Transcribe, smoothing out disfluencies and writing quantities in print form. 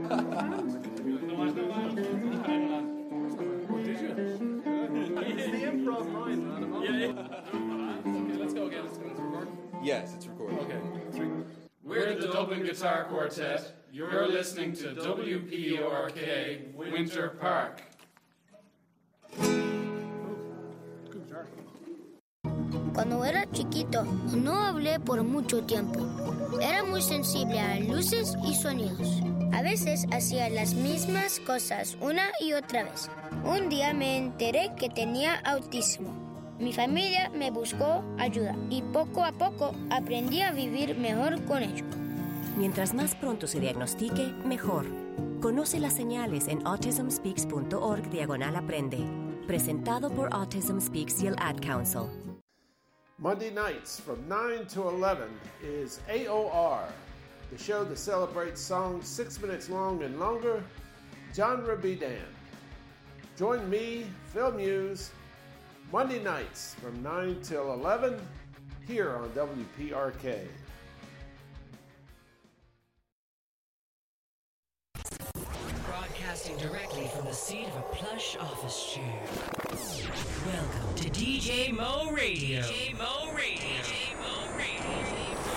Did you? It's the improv line, man. Okay, let's go again. It's recording? Yes, it's recording. Okay, 3. We're the Dublin Guitar Quartet. You're listening to WPORK Winter Park. Cuando era chiquito, no hablé por mucho tiempo. Era muy sensible a luces y sonidos. A veces hacía las mismas cosas una y otra vez. Un día me enteré que tenía autismo. Mi familia me buscó ayuda y poco a poco aprendí a vivir mejor con ello. Mientras más pronto se diagnostique, mejor. Conoce las señales en autismspeaks.org/aprende. Presentado por Autism Speaks y el Ad Council. Monday nights from 9 to 11 is AOR, the show that celebrates songs 6 minutes long and longer, genre be damned. Join me, Phil Muse, Monday nights from 9 till 11 here on WPRK. Broadcasting directly from the seat of a plush office chair. Welcome to DJ Mo Radio. DJ Mo Radio.